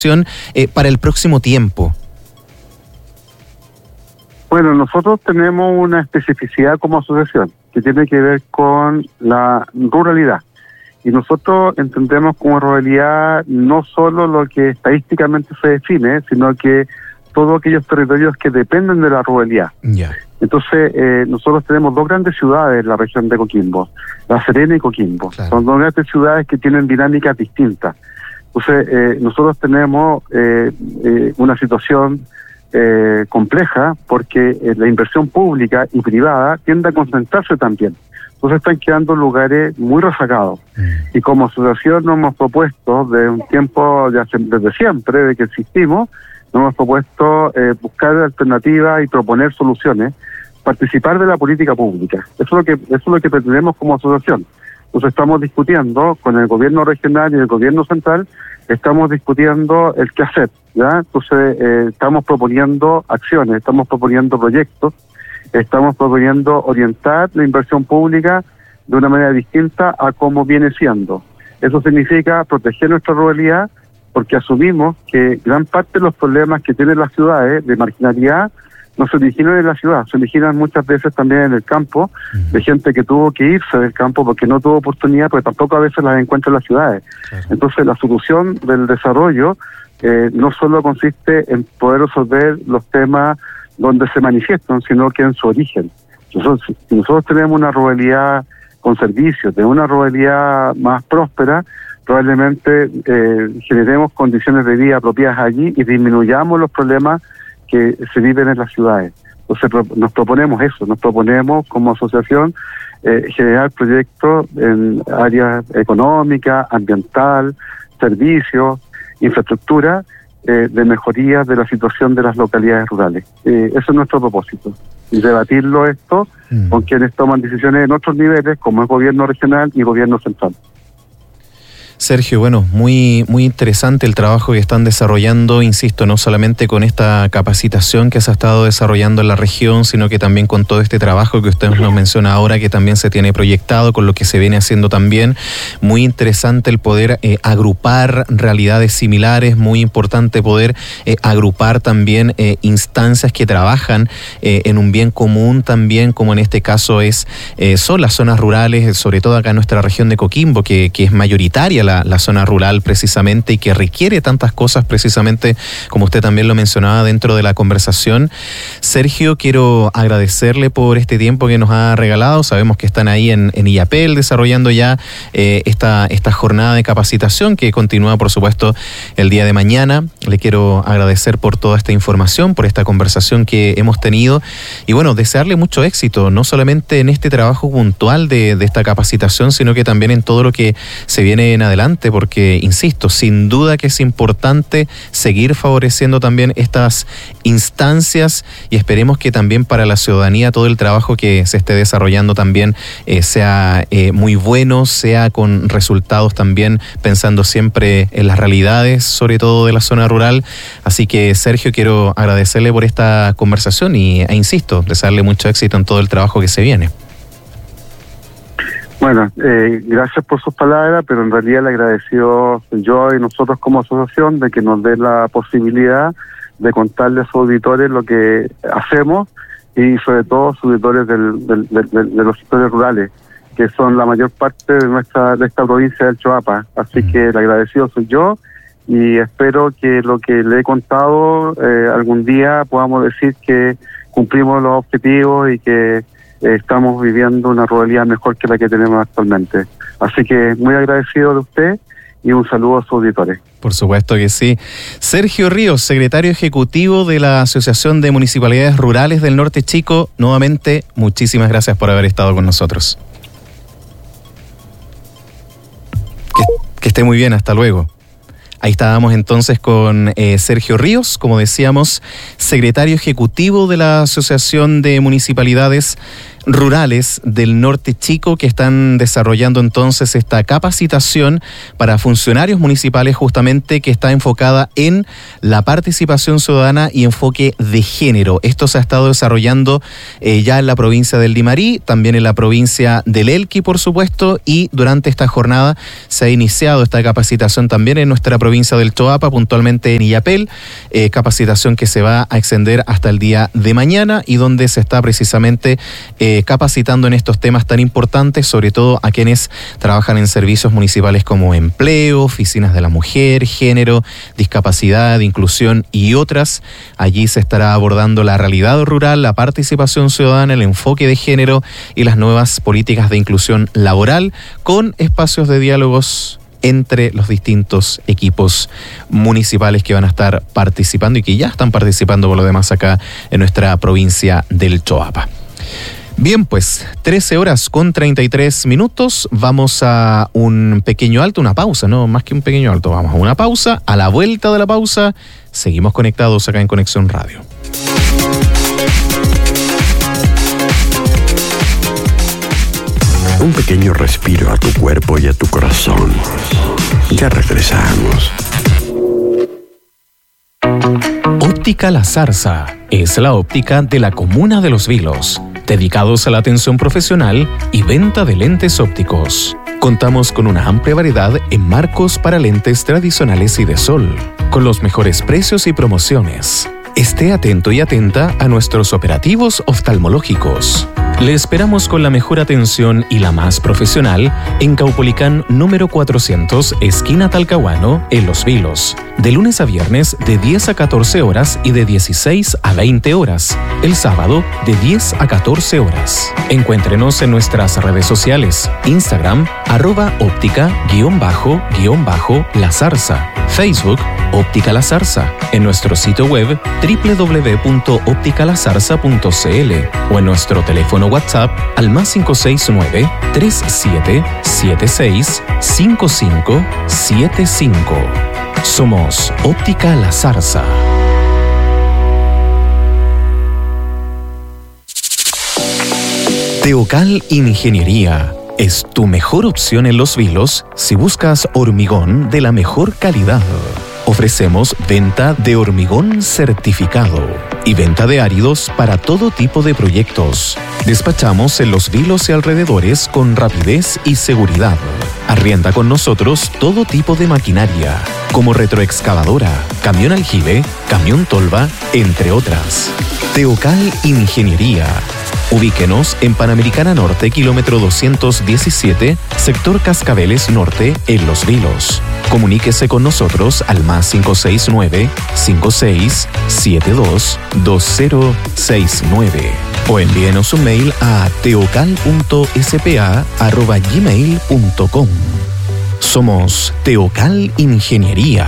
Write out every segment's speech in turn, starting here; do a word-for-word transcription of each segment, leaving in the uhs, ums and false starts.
eh, para el próximo tiempo? Bueno, nosotros tenemos una especificidad como asociación que tiene que ver con la ruralidad. Y nosotros entendemos como ruralidad no solo lo que estadísticamente se define, sino que todos aquellos territorios que dependen de la ruralidad. Yeah. Entonces, eh, nosotros tenemos dos grandes ciudades en la región de Coquimbo, La Serena y Coquimbo. Claro. Son dos grandes ciudades que tienen dinámicas distintas. Entonces, eh, nosotros tenemos eh, eh, una situación eh, compleja porque eh, la inversión pública y privada tiende a concentrarse también. Entonces están quedando lugares muy rezagados. Mm. Y como asociación nos hemos propuesto, de un tiempo, ya desde siempre, de que existimos, nos hemos propuesto eh, buscar alternativas y proponer soluciones, participar de la política pública. Eso es lo que, eso es lo que pretendemos como asociación. Entonces estamos discutiendo con el gobierno regional y el gobierno central, estamos discutiendo el qué hacer, ¿ya? Entonces eh, estamos proponiendo acciones, estamos proponiendo proyectos, estamos proponiendo orientar la inversión pública de una manera distinta a cómo viene siendo. Eso significa proteger nuestra ruralidad, porque asumimos que gran parte de los problemas que tienen las ciudades de marginalidad no se originan en la ciudad, se originan muchas veces también en el campo, de gente que tuvo que irse del campo porque no tuvo oportunidad, porque tampoco a veces las encuentra en las ciudades. Claro. Entonces la solución del desarrollo eh, no solo consiste en poder resolver los temas donde se manifiestan, sino que en su origen. Nosotros, si nosotros tenemos una ruralidad con servicios, de una ruralidad más próspera, probablemente eh, generemos condiciones de vida apropiadas allí y disminuyamos los problemas que se viven en las ciudades. Entonces pro, nos proponemos eso, nos proponemos como asociación eh, generar proyectos en áreas económicas, ambiental, servicios, infraestructura, eh, de mejoría de la situación de las localidades rurales. Eh, eso es nuestro propósito. Y debatirlo esto mm. con quienes toman decisiones en otros niveles, como el gobierno regional y gobierno central. Sergio, bueno, muy muy interesante el trabajo que están desarrollando, insisto, no solamente con esta capacitación que se ha estado desarrollando en la región, sino que también con todo este trabajo que usted nos menciona ahora, que también se tiene proyectado, con lo que se viene haciendo también. Muy interesante el poder eh, agrupar realidades similares, muy importante poder eh, agrupar también eh, instancias que trabajan eh, en un bien común también, como en este caso es eh, son las zonas rurales, sobre todo acá en nuestra región de Coquimbo, que, que es mayoritaria la La, la zona rural precisamente y que requiere tantas cosas precisamente como usted también lo mencionaba dentro de la conversación. Sergio, quiero agradecerle por este tiempo que nos ha regalado. Sabemos que están ahí en, en IAPEL desarrollando ya eh, esta, esta jornada de capacitación que continúa por supuesto el día de mañana. Le quiero agradecer por toda esta información, por esta conversación que hemos tenido y bueno, desearle mucho éxito, no solamente en este trabajo puntual de, de esta capacitación, sino que también en todo lo que se viene en adelante, porque, insisto, sin duda que es importante seguir favoreciendo también estas instancias y esperemos que también para la ciudadanía todo el trabajo que se esté desarrollando también eh, sea eh, muy bueno, sea con resultados también pensando siempre en las realidades, sobre todo de la zona rural. Así que, Sergio, quiero agradecerle por esta conversación y, e insisto, desearle mucho éxito en todo el trabajo que se viene. Bueno, eh, gracias por sus palabras, pero en realidad le agradecido yo y nosotros como asociación de que nos dé la posibilidad de contarle a sus auditores lo que hacemos y sobre todo sus auditores del, del, del, del, de los sectores rurales, que son la mayor parte de nuestra de esta provincia del Choapa. Así que el agradecido soy yo y espero que lo que le he contado eh, algún día podamos decir que cumplimos los objetivos y que estamos viviendo una ruralidad mejor que la que tenemos actualmente. Así que muy agradecido de usted y un saludo a sus auditores. Por supuesto que sí. Sergio Ríos, secretario ejecutivo de la Asociación de Municipalidades Rurales del Norte Chico, nuevamente muchísimas gracias por haber estado con nosotros. Que, que esté muy bien, hasta luego. Ahí estábamos entonces con eh, Sergio Ríos, como decíamos, secretario ejecutivo de la Asociación de Municipalidades rurales del norte chico que están desarrollando entonces esta capacitación para funcionarios municipales justamente que está enfocada en la participación ciudadana y enfoque de género. Esto se ha estado desarrollando eh, ya en la provincia del Limarí, también en la provincia del Elqui, por supuesto, y durante esta jornada se ha iniciado esta capacitación también en nuestra provincia del Choapa, puntualmente en Illapel, eh, capacitación que se va a extender hasta el día de mañana y donde se está precisamente eh, capacitando en estos temas tan importantes, sobre todo a quienes trabajan en servicios municipales como empleo, oficinas de la mujer, género, discapacidad, inclusión y otras. Allí se estará abordando la realidad rural, la participación ciudadana, el enfoque de género y las nuevas políticas de inclusión laboral, con espacios de diálogos entre los distintos equipos municipales que van a estar participando y que ya están participando por lo demás acá en nuestra provincia del Choapa. Bien, pues trece horas con treinta y tres minutos, vamos a un pequeño alto, una pausa, no, más que un pequeño alto, vamos a una pausa, a la vuelta de la pausa, seguimos conectados acá en Conexión Radio. Un pequeño respiro a tu cuerpo y a tu corazón. Ya regresamos. Óptica La Zarza es la óptica de la comuna de Los Vilos, dedicados a la atención profesional y venta de lentes ópticos. Contamos con una amplia variedad en marcos para lentes tradicionales y de sol, con los mejores precios y promociones. Esté atento y atenta a nuestros operativos oftalmológicos. Le esperamos con la mejor atención y la más profesional en Caupolicán número cuatrocientos, esquina Talcahuano, en Los Vilos. De lunes a viernes de diez a catorce horas y de dieciséis a veinte horas. El sábado de diez a catorce horas. Encuéntrenos en nuestras redes sociales. Instagram, arroba óptica guión bajo guión bajo La Zarza. Facebook, Óptica La Zarza. En nuestro sitio web doble u doble u doble u punto óptica la zarza punto c l o en nuestro teléfono WhatsApp al más cinco seis nueve, tres siete siete seis, cinco cinco siete cinco. Somos Óptica La Zarza. Teocal Ingeniería es tu mejor opción en Los Vilos si buscas hormigón de la mejor calidad. Ofrecemos venta de hormigón certificado y venta de áridos para todo tipo de proyectos. Despachamos en Los Vilos y alrededores con rapidez y seguridad. Arrienda con nosotros todo tipo de maquinaria, como retroexcavadora, camión aljibe, camión tolva, entre otras. Teocal Ingeniería. Ubíquenos en Panamericana Norte, kilómetro doscientos diecisiete, sector Cascabeles Norte, en Los Vilos. Comuníquese con nosotros al más cinco seis nueve, cinco seis siete dos, dos cero seis nueve o envíenos un mail a teocal punto s p a arroba gmail punto com. Somos Teocal Ingeniería.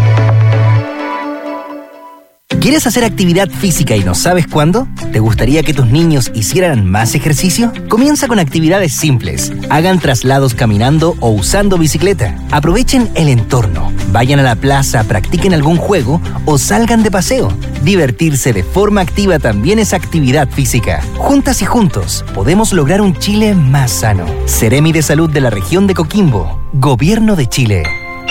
¿Quieres hacer actividad física y no sabes cuándo? ¿Te gustaría que tus niños hicieran más ejercicio? Comienza con actividades simples. Hagan traslados caminando o usando bicicleta. Aprovechen el entorno. Vayan a la plaza, practiquen algún juego o salgan de paseo. Divertirse de forma activa también es actividad física. Juntas y juntos, podemos lograr un Chile más sano. Seremi de Salud de la región de Coquimbo. Gobierno de Chile.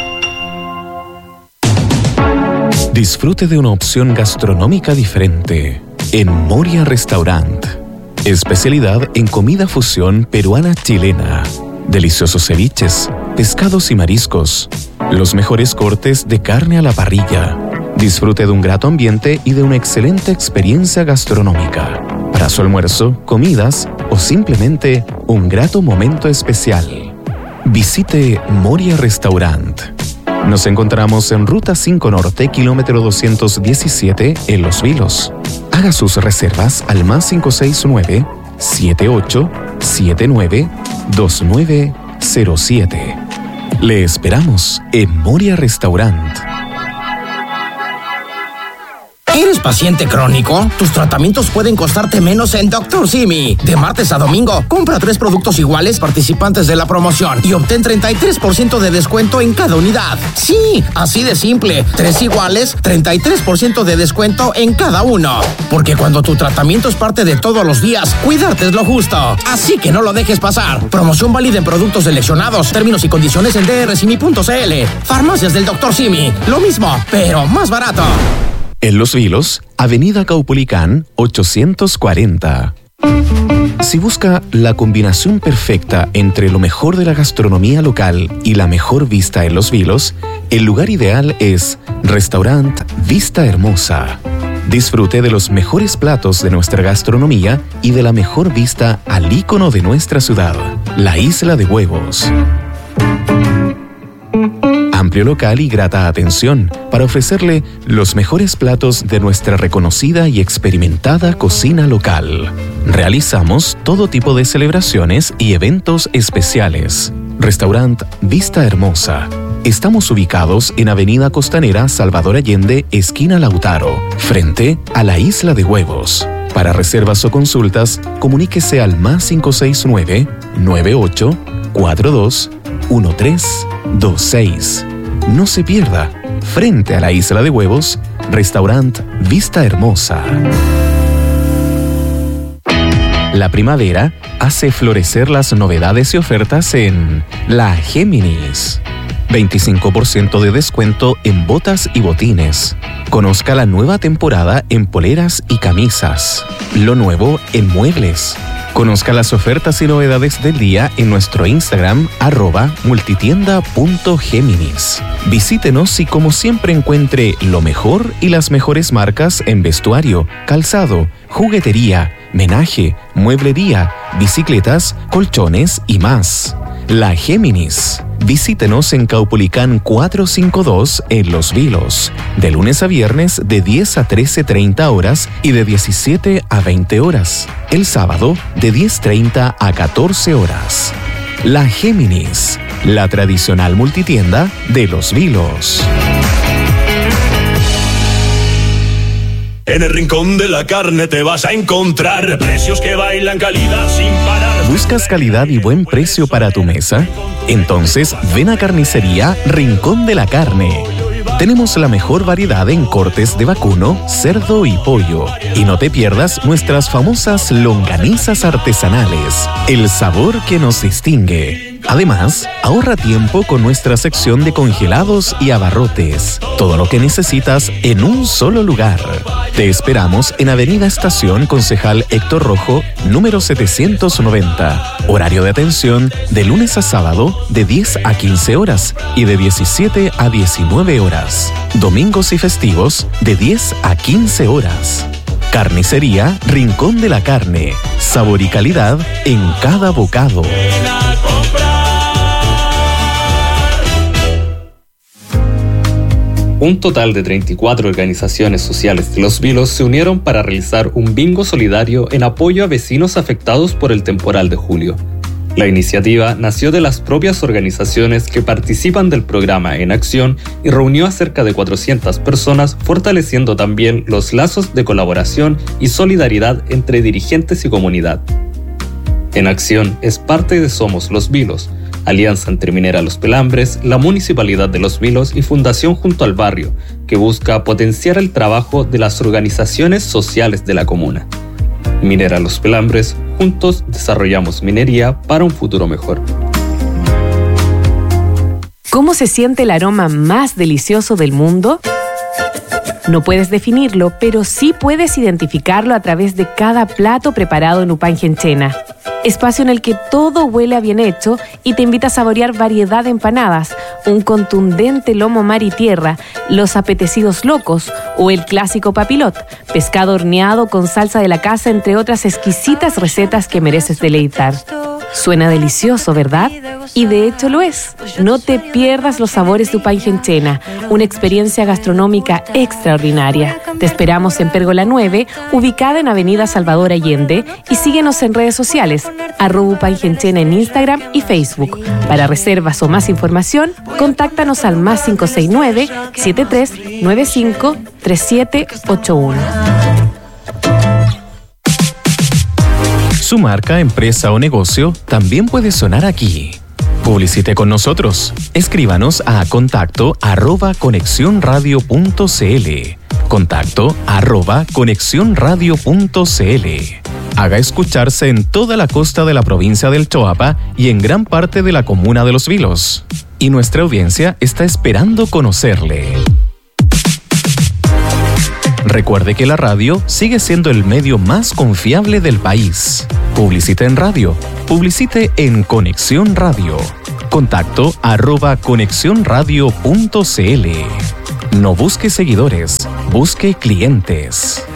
Disfrute de una opción gastronómica diferente en Moria Restaurant. Especialidad en comida fusión peruana-chilena. Deliciosos ceviches, pescados y mariscos. Los mejores cortes de carne a la parrilla. Disfrute de un grato ambiente y de una excelente experiencia gastronómica. Para su almuerzo, comidas o simplemente un grato momento especial. Visite Moria Restaurant. Nos encontramos en Ruta cinco Norte, kilómetro doscientos diecisiete, en Los Vilos. Haga sus reservas al más cinco seis nueve, siete ocho siete nueve, dos nueve cero siete. Le esperamos en Moria Restaurant. ¿Eres paciente crónico? Tus tratamientos pueden costarte menos en doctor Simi. De martes a domingo, compra tres productos iguales participantes de la promoción y obtén treinta y tres por ciento de descuento en cada unidad. Sí, así de simple. Tres iguales, treinta y tres por ciento de descuento en cada uno. Porque cuando tu tratamiento es parte de todos los días, cuidarte es lo justo. Así que no lo dejes pasar. Promoción válida en productos seleccionados. Términos y condiciones en d r simi punto c l. Farmacias del doctor Simi. Lo mismo, pero más barato. En Los Vilos, Avenida Caupolicán ochocientos cuarenta. Si busca la combinación perfecta entre lo mejor de la gastronomía local y la mejor vista en Los Vilos, el lugar ideal es Restaurant Vista Hermosa. Disfrute de los mejores platos de nuestra gastronomía y de la mejor vista al ícono de nuestra ciudad, la Isla de Huevos. Amplio local y grata atención para ofrecerle los mejores platos de nuestra reconocida y experimentada cocina local. Realizamos todo tipo de celebraciones y eventos especiales. Restaurant Vista Hermosa. Estamos ubicados en Avenida Costanera Salvador Allende, esquina Lautaro, frente a la Isla de Huevos. Para reservas o consultas, comuníquese al más cinco seis nueve, nueve ocho cuatro dos, uno tres dos seis. No se pierda, frente a la Isla de Huevos, Restaurant Vista Hermosa. La primavera hace florecer las novedades y ofertas en La Géminis. veinticinco por ciento de descuento en botas y botines. Conozca la nueva temporada en poleras y camisas. Lo nuevo en muebles. Conozca las ofertas y novedades del día en nuestro Instagram, arroba multitienda.géminis. Visítenos y como siempre encuentre lo mejor y las mejores marcas en vestuario, calzado, juguetería, menaje, mueblería, bicicletas, colchones y más. La Géminis. Visítenos en Caupolicán cuatrocientos cincuenta y dos en Los Vilos, de lunes a viernes de diez a trece treinta horas y de diecisiete a veinte horas. El sábado de diez treinta a catorce horas. La Géminis, la tradicional multitienda de Los Vilos. En el rincón de la carne te vas a encontrar precios que bailan, calidad sin parar. ¿Buscas calidad y buen precio para tu mesa? Entonces ven a Carnicería Rincón de la Carne. Tenemos la mejor variedad en cortes de vacuno, cerdo y pollo. Y no te pierdas nuestras famosas longanizas artesanales, el sabor que nos distingue. Además, ahorra tiempo con nuestra sección de congelados y abarrotes. Todo lo que necesitas en un solo lugar. Te esperamos en Avenida Estación Concejal Héctor Rojo, número setecientos noventa. Horario de atención de lunes a sábado de diez a quince horas y de diecisiete a diecinueve horas. Domingos y festivos de diez a quince horas. Carnicería Rincón de la Carne. Sabor y calidad en cada bocado. Un total de treinta y cuatro organizaciones sociales de Los Vilos se unieron para realizar un bingo solidario en apoyo a vecinos afectados por el temporal de julio. La iniciativa nació de las propias organizaciones que participan del programa En Acción y reunió a cerca de cuatrocientas personas, fortaleciendo también los lazos de colaboración y solidaridad entre dirigentes y comunidad. En Acción es parte de Somos Los Vilos, Alianza entre Minera Los Pelambres, la Municipalidad de Los Vilos y Fundación Junto al Barrio, que busca potenciar el trabajo de las organizaciones sociales de la comuna. Minera Los Pelambres, juntos desarrollamos minería para un futuro mejor. ¿Cómo se siente el aroma más delicioso del mundo? No puedes definirlo, pero sí puedes identificarlo a través de cada plato preparado en Upangenchena. Espacio en el que todo huele a bien hecho y te invita a saborear variedad de empanadas, un contundente lomo mar y tierra, los apetecidos locos o el clásico papilot, pescado horneado con salsa de la casa, entre otras exquisitas recetas que mereces deleitar. Suena delicioso, ¿verdad? Y de hecho lo es. No te pierdas los sabores de Upangenchena, una experiencia gastronómica extraordinaria. Te esperamos en Pérgola nueve, ubicada en Avenida Salvador Allende, y síguenos en redes sociales, arroba Upangenchena en Instagram y Facebook. Para reservas o más información, contáctanos al más cinco seis nueve, siete tres nueve cinco, tres siete ocho uno. Su marca, empresa o negocio también puede sonar aquí. Publicite con nosotros. Escríbanos a contacto arroba conexiónradio punto cl. Contacto arroba conexiónradio punto cl. Haga escucharse en toda la costa de la provincia del Choapa y en gran parte de la comuna de Los Vilos. Y nuestra audiencia está esperando conocerle. Recuerde que la radio sigue siendo el medio más confiable del país. Publicite en radio. Publicite en Conexión Radio. Contacto arroba conexiónradio punto cl. No busque seguidores, busque clientes.